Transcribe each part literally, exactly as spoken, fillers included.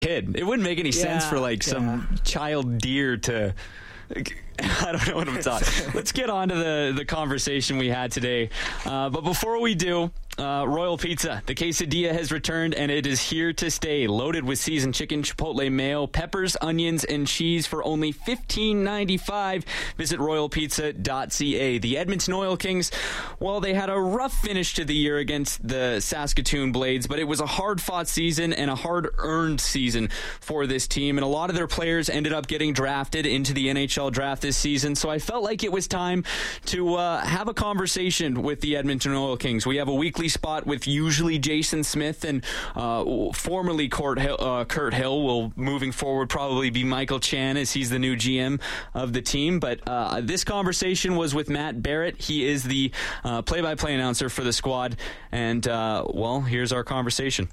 kid. It wouldn't make any yeah, sense for like yeah. some child deer to... I don't know what I'm talking. Let's get on to the, the conversation we had today. Uh, but before we do, uh, Royal Pizza. The quesadilla has returned, and it is here to stay. Loaded with seasoned chicken, chipotle mayo, peppers, onions, and cheese for only fifteen ninety-five. Visit royal pizza dot c a. The Edmonton Oil Kings, well, they had a rough finish to the year against the Saskatoon Blades, but it was a hard-fought season and a hard-earned season for this team, and a lot of their players ended up getting drafted into the N H L draft this season, so I felt like it was time to uh, have a conversation with the Edmonton Oil Kings. We have a weekly spot with usually Jason Smith and uh, formerly Kurt Hill, uh, Kurt Hill will moving forward probably be Michael Chan as he's the new G M of the team, but uh, this conversation was with Matt Barrett. He is the uh, play-by-play announcer for the squad, and uh, well, here's our conversation.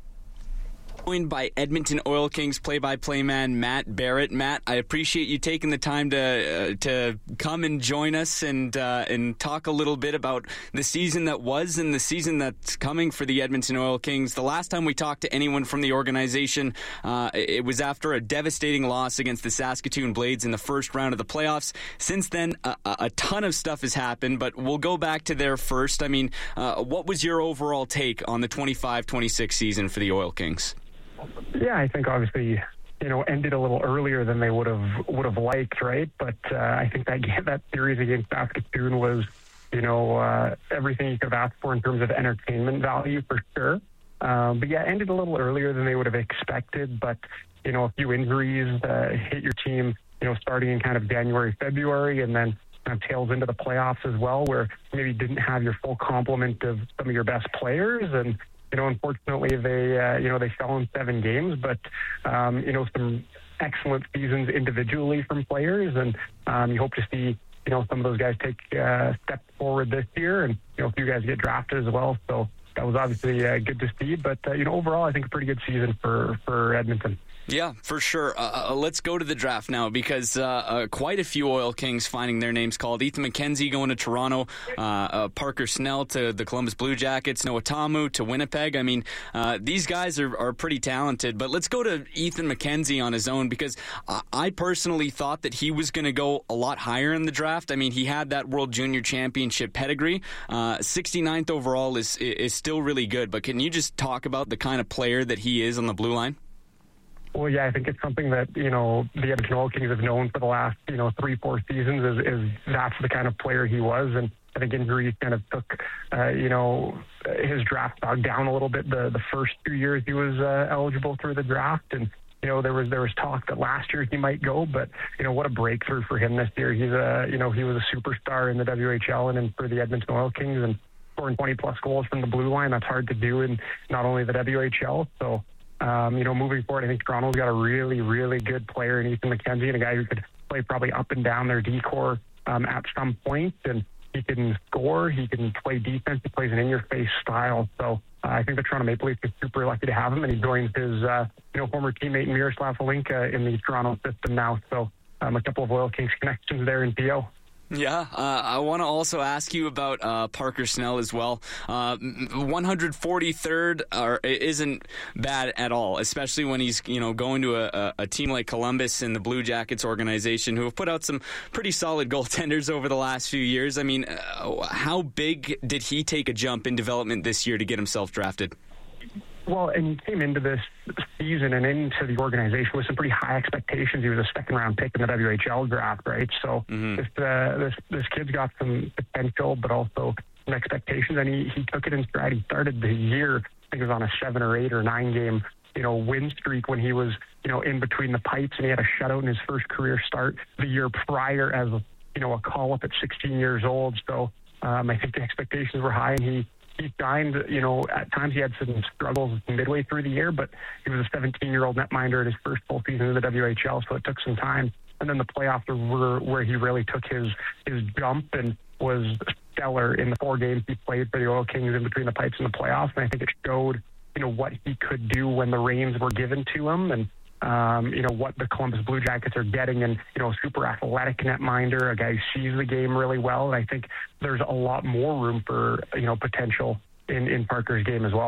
Joined by Edmonton Oil Kings play-by-play man Matt Barrett. Matt, I appreciate you taking the time to uh, to come and join us and uh, and talk a little bit about the season that was and the season that's coming for the Edmonton Oil Kings. The last time we talked to anyone from the organization, uh, it was after a devastating loss against the Saskatoon Blades in the first round of the playoffs. Since then, a, a ton of stuff has happened, but we'll go back to there first. I mean, uh, what was your overall take on the twenty-five twenty-six season for the Oil Kings? Yeah, I think obviously, you know, ended a little earlier than they would have would have liked, right? But uh, I think that that series against Saskatoon was, you know, uh, everything you could have asked for in terms of entertainment value for sure. Um, but yeah, ended a little earlier than they would have expected. But you know, a few injuries uh, hit your team, you know, starting in kind of January, February, and then kind of tails into the playoffs as well, where maybe didn't have your full complement of some of your best players. And you know, unfortunately, they uh, you know they fell in seven games, but um, you know some excellent seasons individually from players, and um, you hope to see you know some of those guys take uh, steps forward this year, and you know a few guys get drafted as well. So that was obviously uh, good to see. But uh, you know overall, I think a pretty good season for for Edmonton. Yeah, for sure. Uh, uh, let's go to the draft now because uh, uh, quite a few Oil Kings finding their names called. Ethan McKenzie going to Toronto, uh, uh, Parker Snell to the Columbus Blue Jackets, Noah Tamu to Winnipeg. I mean, uh, these guys are, are pretty talented, but let's go to Ethan McKenzie on his own because uh, I personally thought that he was going to go a lot higher in the draft. I mean, he had that World Junior Championship pedigree. Uh, sixty-ninth overall is, is still really good, but can you just talk about the kind of player that he is on the blue line? Well, yeah, I think it's something that, you know, the Edmonton Oil Kings have known for the last, you know, three, four seasons is, is that's the kind of player he was. And I think injuries kind of took, uh, you know, his draft stock down a little bit the, the first two years he was uh, eligible through the draft. And, you know, there was there was talk that last year he might go, but, you know, what a breakthrough for him this year. He's a, you know, he was a superstar in the W H L and, and for the Edmonton Oil Kings and scoring twenty plus goals from the blue line. That's hard to do in not only the W H L. So, Um, you know, moving forward, I think Toronto's got a really, really good player in Ethan McKenzie and a guy who could play probably up and down their D-core um, at some point. And he can score, he can play defense, he plays an in-your-face style. So uh, I think the Toronto Maple Leafs are super lucky to have him, and he joins his, uh, you know, former teammate Miroslav Holinka in the Toronto system now. So um, a couple of Oil Kings connections there in P O. Yeah, uh, I want to also ask you about uh, Parker Snell as well. Uh, one hundred forty-third are, isn't bad at all, especially when he's you know going to a, a team like Columbus and the Blue Jackets organization, who have put out some pretty solid goaltenders over the last few years. I mean, uh, how big did he take a jump in development this year to get himself drafted? Well, and he came into this season and into the organization with some pretty high expectations. He was a second-round pick in the W H L draft, right? So mm-hmm. this, uh, this this kid's got some potential, but also some expectations, and he, he took it in stride. He started the year, I think it was on a seven or eight or nine game, you know, win streak when he was, you know, in between the pipes, and he had a shutout in his first career start the year prior as, you know, a call-up at sixteen years old. So um, I think the expectations were high, and he He signed, you know, at times he had some struggles midway through the year, but he was a seventeen-year-old netminder in his first full season in the W H L, so it took some time. And then the playoffs were where he really took his his jump and was stellar in the four games he played for the Oil Kings in between the pipes in the playoffs. And I think it showed, you know, what he could do when the reins were given to him, and Um, you know, what the Columbus Blue Jackets are getting, and, you know, super athletic netminder, a guy who sees the game really well. And I think there's a lot more room for, you know, potential in, in Parker's game as well.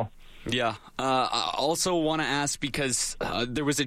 Yeah. Uh, I also want to ask because uh, there was a